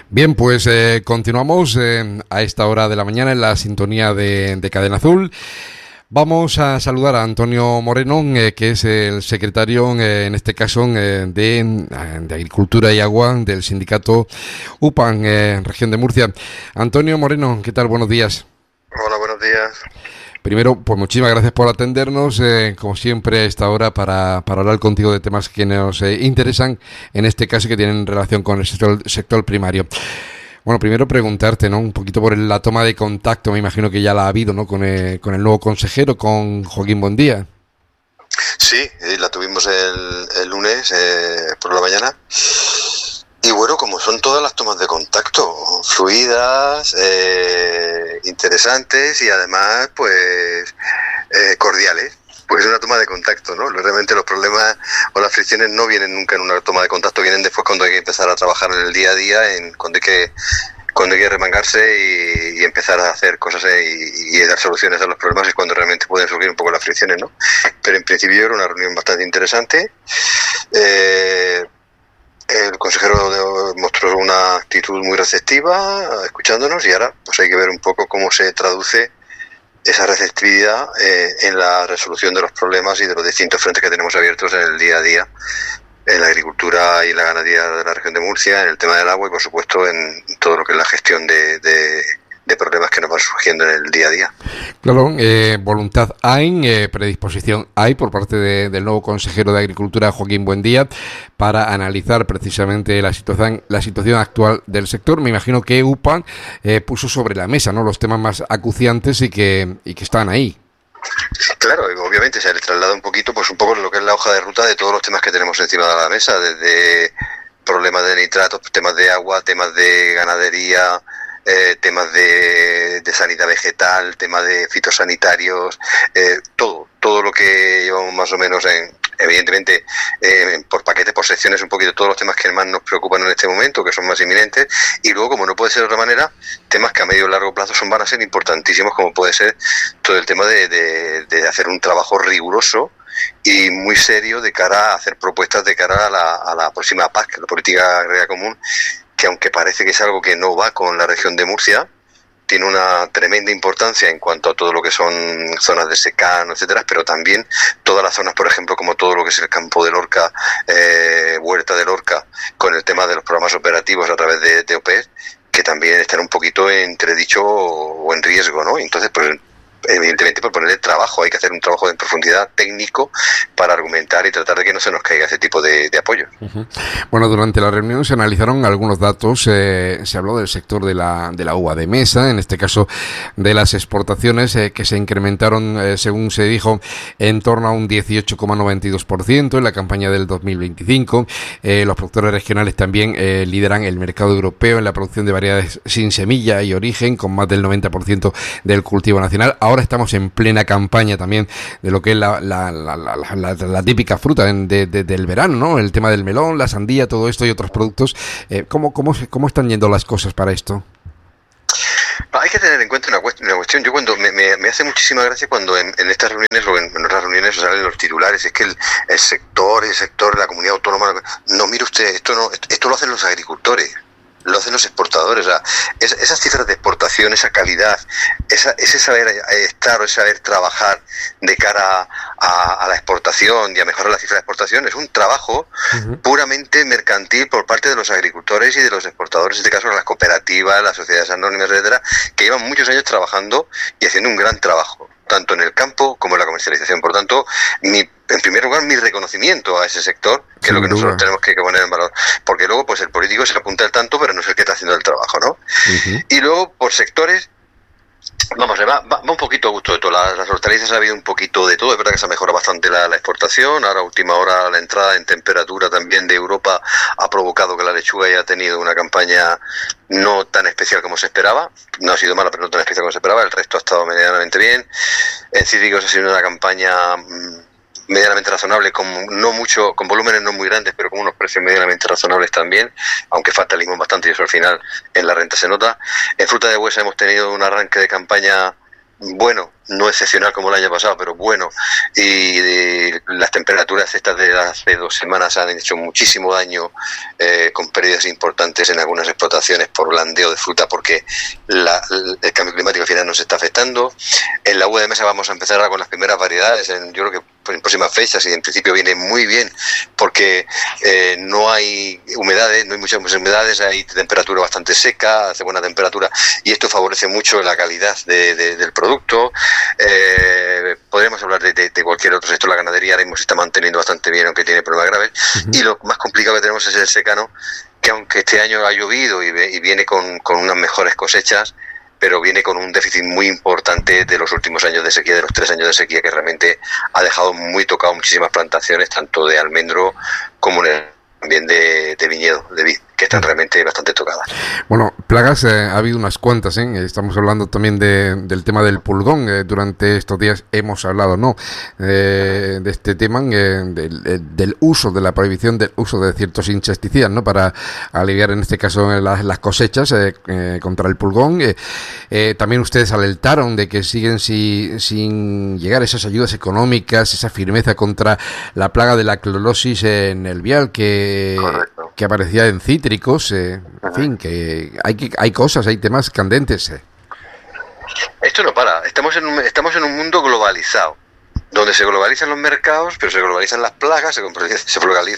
Bien, pues continuamos a esta hora de la mañana en la sintonía de Cadena Azul. Vamos a saludar a Antonio Moreno, que es el secretario, en este caso, de Agricultura y Agua del sindicato UPAN, región de Murcia. Antonio Moreno, ¿qué tal? Buenos días. Hola, buenos días. Primero, pues muchísimas gracias por atendernos, como siempre, a esta hora para hablar contigo de temas que nos interesan, en este caso que tienen relación con el sector primario. Bueno, primero preguntarte, ¿no? Un poquito por la toma de contacto, me imagino que ya la ha habido, ¿no? Con el nuevo consejero, con Joaquín Buendía. Sí, la tuvimos el lunes por la mañana. Y bueno, como son todas las tomas de contacto, fluidas, interesantes y además, pues, cordiales. Pues es una toma de contacto, ¿no? Realmente los problemas o las fricciones no vienen nunca en una toma de contacto, vienen después cuando hay que empezar a trabajar en el día a día, cuando hay que remangarse y empezar a hacer cosas y dar soluciones a los problemas, es cuando realmente pueden surgir un poco las fricciones, ¿no? Pero en principio era una reunión bastante interesante. El consejero mostró una actitud muy receptiva, escuchándonos, y ahora pues hay que ver un poco cómo se traduce esa receptividad en la resolución de los problemas y de los distintos frentes que tenemos abiertos en el día a día, en la agricultura y la ganadería de la región de Murcia, en el tema del agua y, por supuesto, en todo lo que es la gestión de problemas que nos van surgiendo en el día a día. Claro, voluntad hay, predisposición hay por parte del nuevo consejero de Agricultura, Joaquín Buendía, para analizar precisamente la situación actual del sector. Me imagino que UPAN puso sobre la mesa, ¿no?, los temas más acuciantes y que están ahí. Claro, obviamente se le traslada un poquito lo que es la hoja de ruta de todos los temas que tenemos encima de la mesa, desde problemas de nitratos, temas de agua, temas de ganadería, temas de sanidad vegetal, temas de fitosanitarios, todo lo que llevamos más o menos evidentemente por paquetes, por secciones, un poquito todos los temas que más nos preocupan en este momento, que son más inminentes, y luego, como no puede ser de otra manera, temas que a medio y largo plazo van a ser importantísimos, como puede ser todo el tema de hacer un trabajo riguroso y muy serio de cara a hacer propuestas de cara a la próxima PAC, la Política Agraria Común, que aunque parece que es algo que no va con la región de Murcia, tiene una tremenda importancia en cuanto a todo lo que son zonas de secano, etcétera, pero también todas las zonas, por ejemplo, como todo lo que es el campo de Lorca, Huerta de Lorca, con el tema de los programas operativos a través de OPEs, que también están un poquito en entredicho o en riesgo, ¿no? Entonces, pues evidentemente, por poner el trabajo, hay que hacer un trabajo de profundidad técnico para argumentar y tratar de que no se nos caiga ese tipo de apoyo. Uh-huh. Bueno, durante la reunión se analizaron algunos datos, se habló del sector de la uva de mesa, en este caso de las exportaciones que se incrementaron, según se dijo, en torno a un 18,92% en la campaña del 2025. Los productores regionales también lideran el mercado europeo en la producción de variedades sin semilla y origen, con más del 90% del cultivo nacional. Ahora estamos en plena campaña también de lo que es la típica fruta del verano, ¿no? El tema del melón, la sandía, todo esto y otros productos. ¿Cómo están yendo las cosas para esto? Hay que tener en cuenta una cuestión. Yo cuando me hace muchísima gracia cuando en estas reuniones o en otras reuniones salen los titulares, es que el sector, la comunidad autónoma, no, mire usted, esto lo hacen los agricultores, lo hacen los exportadores. O sea, esas cifras de exportación, esa calidad, ese saber estar o ese saber trabajar de cara a la exportación y a mejorar la cifra de exportación es un trabajo puramente mercantil por parte de los agricultores y de los exportadores, en este caso las cooperativas, las sociedades anónimas, etcétera, que llevan muchos años trabajando y haciendo un gran trabajo, tanto en el campo como en la comercialización. Por tanto, en primer lugar, mi reconocimiento a ese sector, que es lo que nosotros tenemos que poner en valor, porque luego pues el político se apunta al tanto, pero no es el que está haciendo el trabajo, ¿no? Uh-huh. Y luego, por sectores, vamos, va un poquito a gusto de todo. Las hortalizas ha habido un poquito de todo. Es verdad que se ha mejorado bastante la exportación. Ahora, a última hora, la entrada en temperatura también de Europa ha provocado que la lechuga haya tenido una campaña no tan especial como se esperaba. No ha sido mala, pero no tan especial como se esperaba. El resto ha estado medianamente bien. En cítricos ha sido una campaña medianamente razonable, con volúmenes no muy grandes, pero con unos precios medianamente razonables también, aunque falta el limón bastante y eso al final en la renta se nota. En fruta de huesa hemos tenido un arranque de campaña bueno, no excepcional como el año pasado, pero bueno, y las temperaturas estas de hace 2 semanas han hecho muchísimo daño, con pérdidas importantes en algunas explotaciones por blandeo de fruta, porque el cambio climático al final nos está afectando. En la uva de mesa vamos a empezar ahora con las primeras variedades, yo creo que en próximas fechas, y en principio viene muy bien porque no hay humedades, no hay muchas humedades, hay temperatura bastante seca, hace buena temperatura, y esto favorece mucho la calidad del producto. Podríamos hablar de cualquier otro sector. La ganadería ahora mismo se está manteniendo bastante bien, aunque tiene problemas graves. Y lo más complicado que tenemos es el secano, que aunque este año ha llovido y viene con unas mejores cosechas, pero viene con un déficit muy importante de los últimos años de sequía, de los 3 años de sequía, que realmente ha dejado muy tocado muchísimas plantaciones, tanto de almendro como también de viñedo, de vid, que están realmente bastante tocadas. Bueno, plagas ha habido unas cuantas, ¿eh? Estamos hablando también del tema del pulgón. Durante estos días hemos hablado, ¿no? De este tema, del uso, de la prohibición del uso de ciertos insecticidas, ¿no? Para aliviar, en este caso, las cosechas contra el pulgón. También ustedes alertaron de que siguen sin llegar esas ayudas económicas, esa firmeza contra la plaga de la clorosis en el vial que aparecía en cítricos, en fin, que hay cosas, hay temas candentes. Esto no para, estamos en un mundo globalizado, donde se globalizan los mercados, pero se globalizan las plagas, se